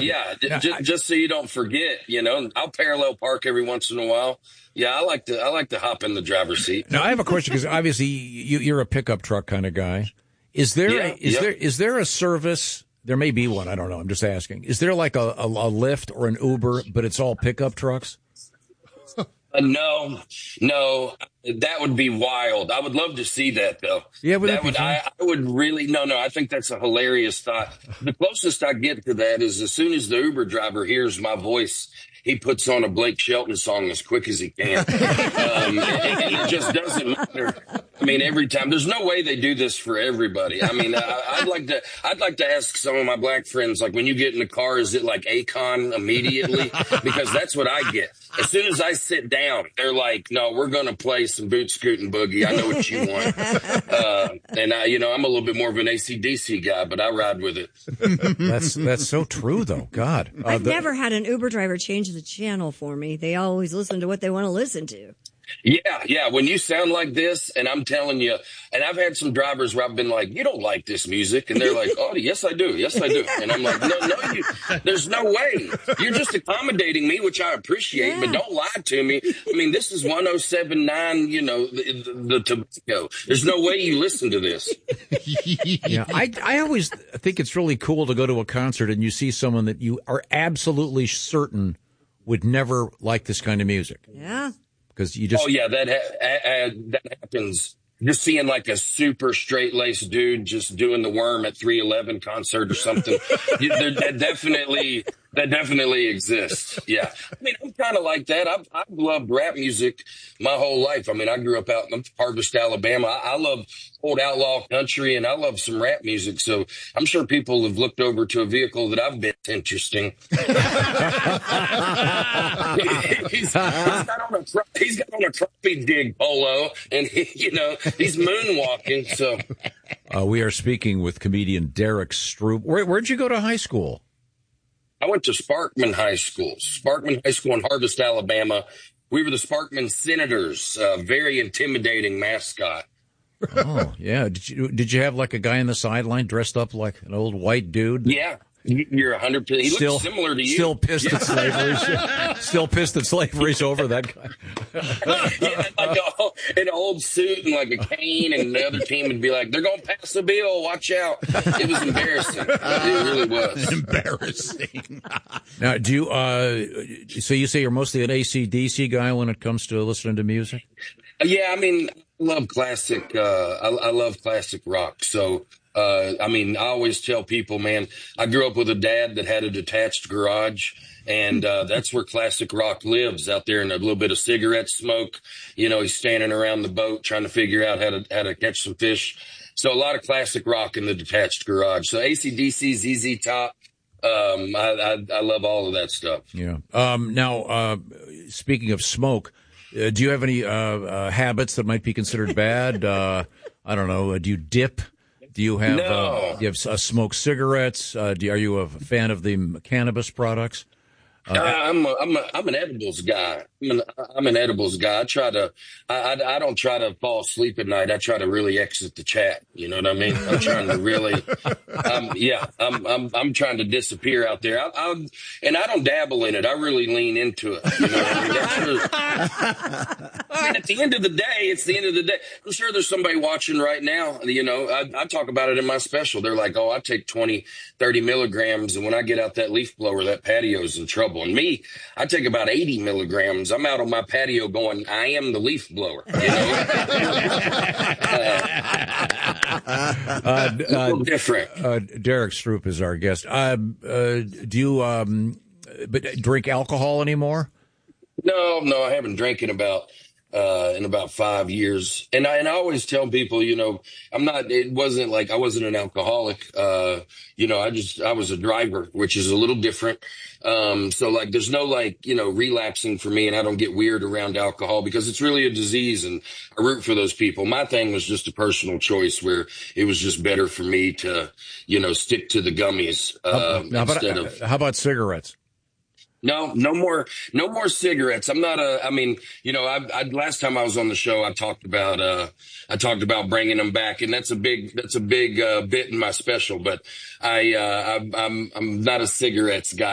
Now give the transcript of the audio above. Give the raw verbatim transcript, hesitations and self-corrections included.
yeah, Now, just, I- just so you don't forget, you know, I'll parallel park every once in a while. Yeah, I like to I like to hop in the driver's seat. Now I have a question because obviously you, you're a pickup truck kind of guy. Is there Yeah, a, is yeah. there is there a service? There may be one. I don't know. I'm just asking. Is there like a, a, a Lyft or an Uber, but it's all pickup trucks? Uh, no, no, that would be wild. I would love to see that, though. Yeah, would that that be would fun? I, I would really no, no. I think that's a hilarious thought. The closest I get to that is as soon as the Uber driver hears my voice, he puts on a Blake Shelton song as quick as he can, um, and, and it just doesn't matter. I mean, every time. There's no way they do this for everybody. I mean, I, I'd like to. I'd like to ask some of my black friends, like, when you get in the car, is it like Akon immediately? Because that's what I get. As soon as I sit down, they're like, "No, we're going to play some boot scootin' boogie. I know what you want." Uh, and I, you know, I'm a little bit more of an A C D C guy, but I ride with it. That's that's so true, though. God, uh, I've the- never had an Uber driver change the channel for me. They always listen to what they want to listen to. Yeah, yeah. When you sound like this, and I'm telling you, and I've had some drivers where I've been like, "You don't like this music," and they're like, "Oh, yes, I do. Yes, I do." And I'm like, "No, no, you. There's no way. You're just accommodating me, which I appreciate, Yeah. but don't lie to me. I mean, this is one oh seven point nine. You know, the, the, the tobacco. There's no way you listen to this." yeah, I I always think it's really cool to go to a concert and you see someone that you are absolutely certain would never like this kind of music Yeah. because you just Oh yeah, that ha- uh, uh, that happens. Just seeing like a super straight laced dude just doing the worm at three eleven concert or something. you, there, that definitely that definitely exists. Yeah, I mean, I'm kind of like that. I've, I've loved rap music my whole life. I mean, I grew up out in Harvest, Alabama. I, I love old outlaw country and I love some rap music. So I'm sure people have looked over to a vehicle that I've been interesting. he's, he's got on a cro- he's got on a crappie dig polo, and he, you know he's moonwalking. So uh, we are speaking with comedian Derek Stroop. Where, where'd you go to high school? I went to Sparkman High School, Sparkman High School in Harvest, Alabama. We were the Sparkman Senators, a very intimidating mascot. Oh yeah, did you did you have like a guy on the sideline dressed up like an old white dude? Yeah, you're a hundred percent. He Still looks similar to you. Still pissed at slavery. Still pissed at slavery's over. That guy. Yeah, like a, an old suit and like a cane, and the other team would be like, "They're gonna pass the bill. Watch out!" It was embarrassing. It really was. Embarrassing. Now, do you? Uh, so you say you're mostly an A C D C guy when it comes to listening to music? Yeah, I mean, I love classic. Uh, I, I love classic rock. So, uh, I mean, I always tell people, man, I grew up with a dad that had a detached garage, and uh, that's where classic rock lives, out there in a little bit of cigarette smoke. You know, he's standing around the boat trying to figure out how to how to catch some fish. So, a lot of classic rock in the detached garage. So, A C D C, Z Z Top. Um, I, I I love all of that stuff. Yeah. Um, now, uh, speaking of smoke. Uh, do you have any uh, uh, habits that might be considered bad? Uh, I don't know. Uh, do you dip? Do you have? No. Uh, do you have uh, smoke cigarettes? Uh, do, are you a fan of the cannabis products? Uh, I'm a, I'm a, I'm an edibles guy. I'm an, I'm an edibles guy. I try to, I, I, I don't try to fall asleep at night. I try to really exit the chat. You know what I mean? I'm trying to really, um, yeah, I'm, I'm, I'm trying to disappear out there. I, I, and I don't dabble in it. I really lean into it. You know what I mean? That's really, I mean, at the end of the day, it's the end of the day. I'm sure there's somebody watching right now. You know, I, I talk about it in my special. They're like, "Oh, I take twenty, thirty milligrams. And when I get out that leaf blower, that patio's in trouble." And me, I take about eighty milligrams. I'm out on my patio going, "I am the leaf blower." You know? uh, Uh, a little uh, different. uh, Derek Stroop is our guest. Uh, uh, do you um, but drink alcohol anymore? No, no, I haven't drank in about uh, in about five years, and I and I always tell people, you know, I'm not. It wasn't like I wasn't an alcoholic. Uh, you know, I just I was a driver, which is a little different. Um, so like, there's no like, you know, relapsing for me, and I don't get weird around alcohol because it's really a disease, and I root for those people. My thing was just a personal choice where it was just better for me to, you know, stick to the gummies uh, How about, instead of. how about cigarettes? No, no more, no more cigarettes. I'm not a, I mean, you know, I, I, last time I was on the show, I talked about, uh, I talked about bringing them back, and that's a big, that's a big, uh, bit in my special, but I, uh, I I'm, I'm not a cigarettes guy.